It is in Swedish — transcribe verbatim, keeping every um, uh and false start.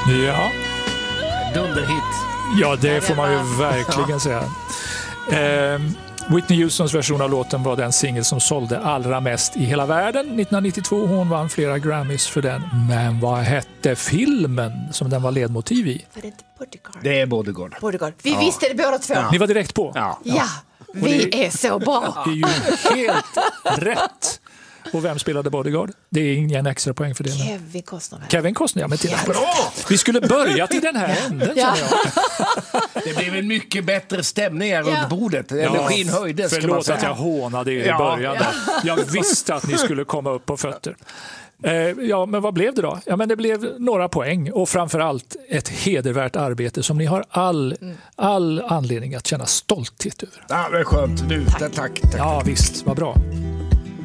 Ja. Dunderhit. Ja, det får man ju verkligen säga. Eh, Whitney Houstons version av låten var den singel som sålde allra mest i hela världen nittonhundranittiotvå. Hon vann flera Grammys för den. Men vad hette filmen som den var ledmotiv i? Var det inte Bodyguard? Det är Bodyguard. Bodyguard. Vi ja. visste det båda två. Ja. Ni var direkt på? Ja. Ja, vi det, är så bra. Det är ju helt rätt. Och vem spelade Bodyguard? Det är ingen extra poäng för det. Kevin Costner. Kevin Costner, ja, men till bra. Vi skulle börja till den här änden. Ja. Det blev en mycket bättre stämning här ja. runt bordet. Energin ja, höjdes. Förlåt att jag hånade er i ja. början. Ja. Jag visste att ni skulle komma upp på fötter. Eh, ja, men vad blev det då? Ja, men det blev några poäng och framförallt ett hedervärt arbete som ni har all, mm. all anledning att känna stolthet över. Ja, det är skönt. Du, tack. Tack, tack. Ja, visst. Vad bra.